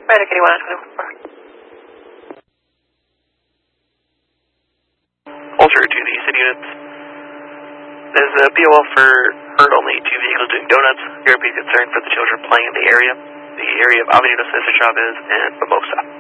Medic 81 Ultra to the city units. There's a POL for heard only 2 vehicles doing donuts. European concern for the children playing in the area. The area of Avenida Cesar Chavez and Mimosa.